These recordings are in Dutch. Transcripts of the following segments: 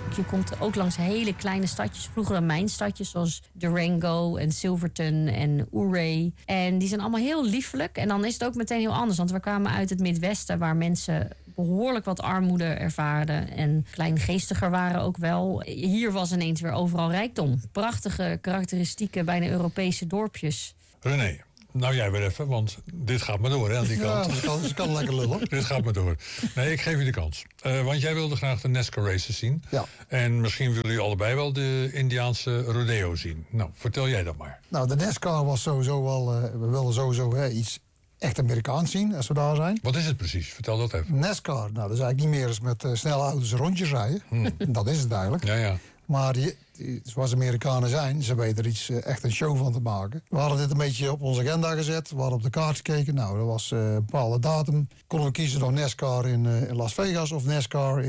Je komt ook langs hele kleine stadjes, vroegere mijnstadjes zoals Durango en Silverton en Ouray. En die zijn allemaal heel liefelijk. En dan is het ook meteen heel anders, want we kwamen uit het Midwesten waar mensen behoorlijk wat armoede ervaarden en kleingeestiger waren ook wel. Hier was ineens weer overal rijkdom. Prachtige, karakteristieke, bijna Europese dorpjes. René, nou jij weer even, want dit gaat maar door hè, aan die kant. Ja, ze kan lekker lullen. Dit gaat maar door. Nee, ik geef je de kans. Want jij wilde graag de NASCAR races zien. Ja. En misschien willen jullie allebei wel de Indiaanse rodeo zien. Nou, vertel jij dat maar. Nou, de NASCAR was sowieso wel... we wilden sowieso iets echt Amerikaans zien, als we daar zijn. Wat is het precies? Vertel dat even. NASCAR, nou, dat is eigenlijk niet meer eens met snelle auto's rondjes rijden. Dat is het eigenlijk. Ja, ja. Maar zoals Amerikanen zijn, ze weten er iets echt een show van te maken. We hadden dit een beetje op onze agenda gezet. We hadden op de kaart gekeken. Nou, dat was een bepaalde datum. Konden we kiezen nog NASCAR in Las Vegas of NASCAR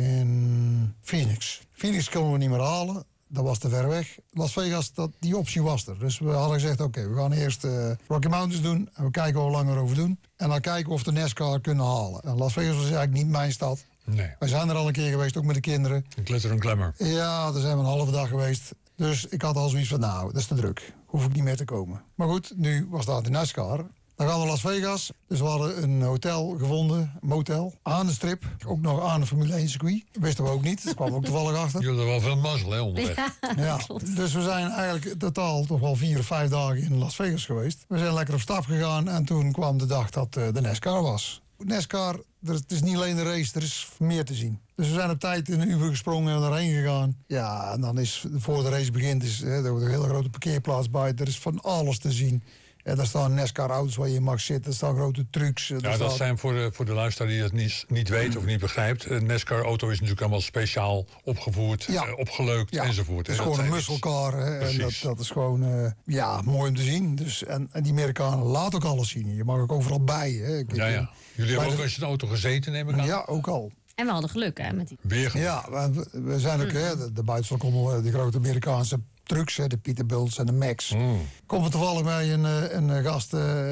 in Phoenix. Phoenix konden we niet meer halen. Dat was te ver weg. Las Vegas, die optie was er. Dus we hadden gezegd, oké, we gaan eerst Rocky Mountains doen. En we kijken hoe lang we erover doen. En dan kijken of we de NASCAR kunnen halen. En Las Vegas was eigenlijk niet mijn stad. Nee. Wij zijn er al een keer geweest, ook met de kinderen. Glitter en glamour. Ja, daar zijn we een halve dag geweest. Dus ik had al zoiets van, nou, dat is te druk. Hoef ik niet meer te komen. Maar goed, nu was dat de NASCAR. Dan gaan we naar Las Vegas. Dus we hadden een hotel gevonden, een motel, aan de strip. Ook nog aan de Formule 1 circuit. Wisten we ook niet, dat kwam ook toevallig achter. Jullie hadden wel veel mazzel, hè, onderweg. Ja, dus we zijn eigenlijk totaal toch wel 4 of 5 dagen in Las Vegas geweest. We zijn lekker op stap gegaan en toen kwam de dag dat de NASCAR was. NASCAR, het is niet alleen de race, er is meer te zien. Dus we zijn op tijd in een Uber gesprongen en erheen gegaan. Ja, en dan is, voor de race begint, er wordt een hele grote parkeerplaats bij. Er is van alles te zien. Ja, daar staan NASCAR-auto's waar je mag zitten. Er staan grote trucks. Ja, dat zijn voor de luisteraar die het niet weet of niet begrijpt. Een NASCAR-auto is natuurlijk allemaal speciaal opgevoerd, opgeleukt enzovoort. Het is gewoon een muscle car. En dat is gewoon mooi om te zien. Dus, en die Amerikanen laten ook alles zien. Je mag ook overal bij. Hè. Ja. Jullie hebben ook eens in de auto gezeten, neem ik aan? Ja, ook al. En we hadden geluk, hè, met die... Weer geluk. Ja, we zijn ook, de buitenslag allemaal de grote Amerikaanse trucks, de Peterbilts en de Max. Komt er toevallig bij een gast,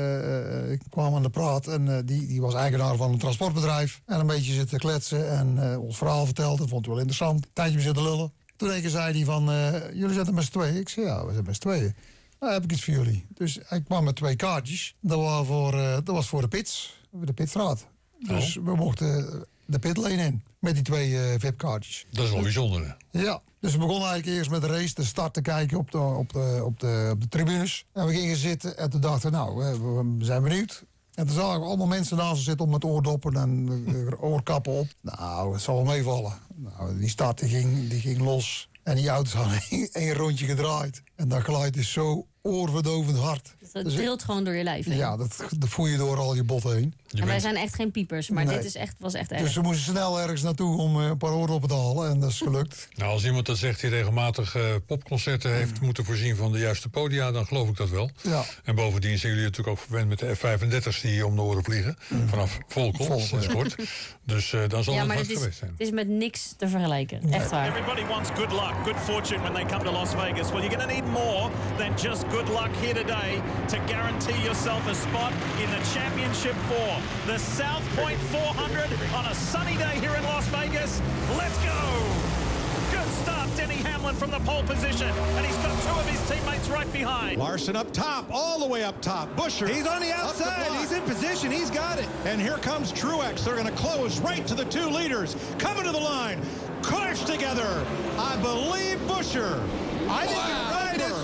kwam aan de praat en die was eigenaar van een transportbedrijf. En een beetje zitten kletsen en ons verhaal verteld. Dat vond hij wel interessant. Een tijdje zitten lullen. Toen een keer zei hij van, jullie zitten met z'n tweeën. Ik zei, ja, we zijn met z'n tweeën. Nou, heb ik iets voor jullie. Dus hij kwam met 2 kaartjes. Dat was voor de pits, de pitstraat. Dus we mochten de pitlane in met die 2 VIP-kaartjes. Dat is wel bijzonder, hè? Ja, dus we begonnen eigenlijk eerst met de race, de start te kijken op de tribunes. En we gingen zitten en toen dachten we, nou, we zijn benieuwd. En toen zagen we allemaal mensen naast ons zitten met oordoppen en oorkappen op. Nou, het zal wel meevallen. Nou, die start die ging los. En die auto's hadden 1 rondje gedraaid. En dat geluid is zo oorverdovend hard. Dat trilt gewoon door je lijf heen. Ja, dat voel je door al je botten heen. En wij zijn echt geen piepers, maar dit was echt erg. Dus we moesten snel ergens naartoe om een paar oordoppen te halen. En dat is gelukt. Nou, als iemand dat zegt die regelmatig popconcerten heeft moeten voorzien van de juiste podia, dan geloof ik dat wel. Ja. En bovendien zijn jullie natuurlijk ook verwend met de F-35's die hier om de oren vliegen. Vanaf Volkel, sinds kort. Dus dan zal het hard geweest zijn. Het is met niks te vergelijken. Echt waar. Everybody wants good luck, good fortune when they come to Las Vegas. Well, you're going to need more than just good luck here today to guarantee yourself a spot in the championship 4. The South Point 400 on a sunny day here in Las Vegas. Let's go! Good start, Denny Hamlin from the pole position. And he's got 2 of his teammates right behind. Larson up top, all the way up top. Busher. He's on the outside. He's in position. He's got it. And here comes Truex. They're going to close right to the 2 leaders. Coming to the line. Clash together. I believe Busher. I think you're right. It's